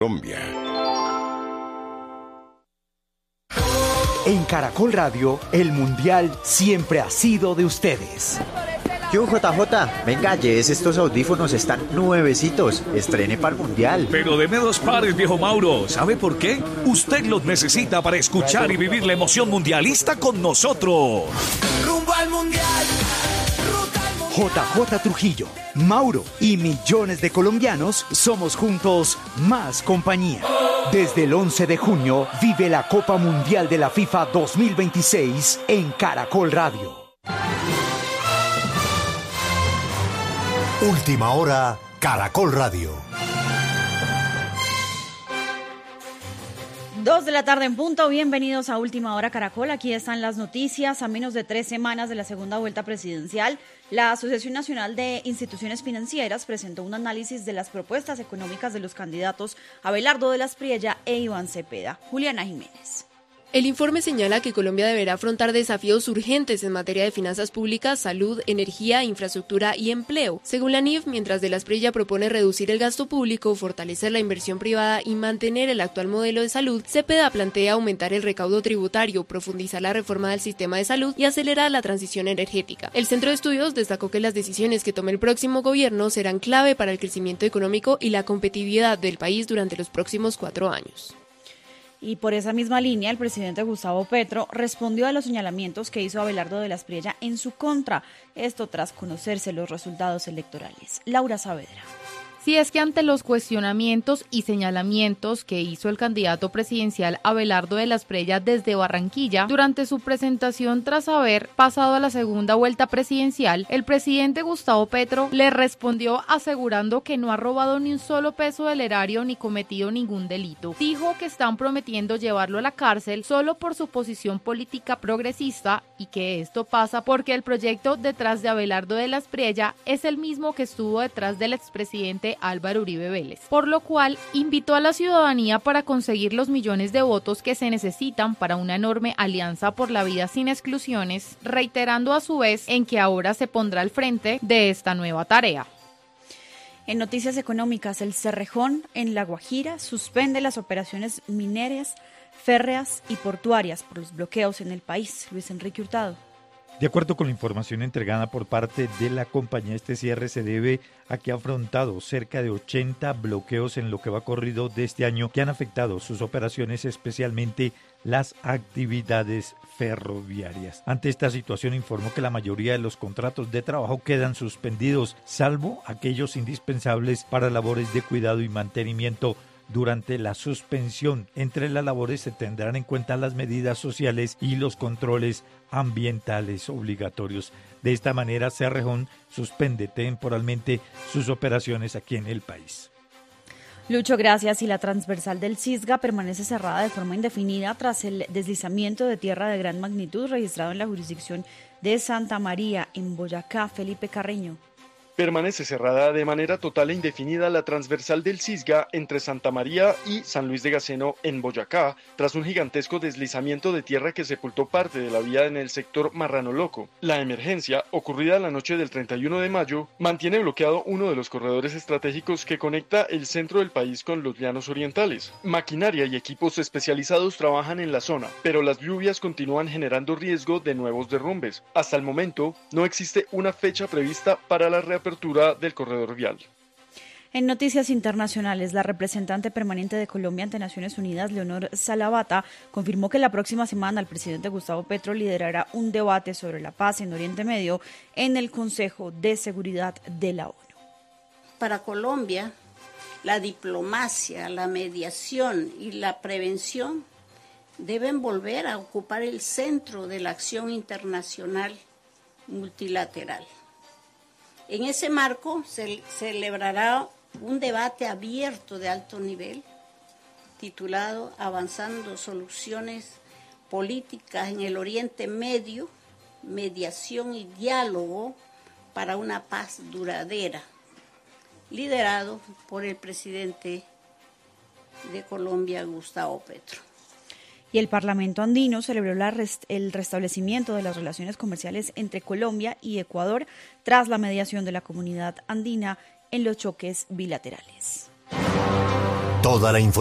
Colombia. En Caracol Radio, el Mundial siempre ha sido de ustedes. Yo, JJ, venga, llévese estos audífonos, están nuevecitos, estrene para el Mundial. Pero deme 2 pares, viejo Mauro, ¿sabe por qué? Usted los necesita para escuchar y vivir la emoción mundialista con nosotros. Rumbo al Mundial. JJ Trujillo, Mauro y millones de colombianos somos juntos más compañía. Desde el 11 de junio vive la Copa Mundial de la FIFA 2026 en Caracol Radio. Última hora, Caracol Radio. 2 de la tarde en punto, bienvenidos a Última Hora Caracol, aquí están las noticias. A menos de 3 semanas de la segunda vuelta presidencial, la Asociación Nacional de Instituciones Financieras presentó un análisis de las propuestas económicas de los candidatos Abelardo de las Priella e Iván Cepeda. Juliana Jiménez. El informe señala que Colombia deberá afrontar desafíos urgentes en materia de finanzas públicas, salud, energía, infraestructura y empleo. Según la NIF, mientras de las Priella propone reducir el gasto público, fortalecer la inversión privada y mantener el actual modelo de salud, Cepeda plantea aumentar el recaudo tributario, profundizar la reforma del sistema de salud y acelerar la transición energética. El Centro de Estudios destacó que las decisiones que tome el próximo gobierno serán clave para el crecimiento económico y la competitividad del país durante los próximos 4 años. Y por esa misma línea, el presidente Gustavo Petro respondió a los señalamientos que hizo Abelardo de las Priella en su contra. Esto tras conocerse los resultados electorales. Laura Saavedra. Si es que ante los cuestionamientos y señalamientos que hizo el candidato presidencial Abelardo de las Priella desde Barranquilla, durante su presentación tras haber pasado a la segunda vuelta presidencial, el presidente Gustavo Petro le respondió asegurando que no ha robado ni un solo peso del erario ni cometido ningún delito. Dijo que están prometiendo llevarlo a la cárcel solo por su posición política progresista y que esto pasa porque el proyecto detrás de Abelardo de las Priella es el mismo que estuvo detrás del expresidente Álvaro Uribe Vélez, por lo cual invitó a la ciudadanía para conseguir los millones de votos que se necesitan para una enorme alianza por la vida sin exclusiones, reiterando a su vez en que ahora se pondrá al frente de esta nueva tarea. En noticias económicas, el Cerrejón en La Guajira suspende las operaciones mineras, férreas y portuarias por los bloqueos en el país. Luis Enrique Hurtado. De acuerdo con la información entregada por parte de la compañía, este cierre se debe a que ha afrontado cerca de 80 bloqueos en lo que va corrido de este año que han afectado sus operaciones, especialmente las actividades ferroviarias. Ante esta situación informó que la mayoría de los contratos de trabajo quedan suspendidos, salvo aquellos indispensables para labores de cuidado y mantenimiento. Durante la suspensión, entre las labores se tendrán en cuenta las medidas sociales y los controles ambientales obligatorios. De esta manera, Cerrejón suspende temporalmente sus operaciones aquí en el país. Lucho, gracias. Y la transversal del Cisga permanece cerrada de forma indefinida tras el deslizamiento de tierra de gran magnitud registrado en la jurisdicción de Santa María, en Boyacá. Felipe Carreño. Permanece cerrada de manera total e indefinida la transversal del Cisga entre Santa María y San Luis de Gaceno en Boyacá, tras un gigantesco deslizamiento de tierra que sepultó parte de la vía en el sector Marrano Loco. La emergencia, ocurrida la noche del 31 de mayo, mantiene bloqueado uno de los corredores estratégicos que conecta el centro del país con los llanos orientales. Maquinaria y equipos especializados trabajan en la zona, pero las lluvias continúan generando riesgo de nuevos derrumbes. Hasta el momento, no existe una fecha prevista para la reapertura del corredor vial. En noticias internacionales, la representante permanente de Colombia ante Naciones Unidas, Leonor Salavata, confirmó que la próxima semana el presidente Gustavo Petro liderará un debate sobre la paz en Oriente Medio en el Consejo de Seguridad de la ONU. Para Colombia, la diplomacia, la mediación y la prevención deben volver a ocupar el centro de la acción internacional multilateral. En ese marco se celebrará un debate abierto de alto nivel titulado Avanzando soluciones políticas en el Oriente Medio, mediación y diálogo para una paz duradera, liderado por el presidente de Colombia, Gustavo Petro. Y el Parlamento andino celebró el restablecimiento de las relaciones comerciales entre Colombia y Ecuador tras la mediación de la comunidad andina en los choques bilaterales. Toda la información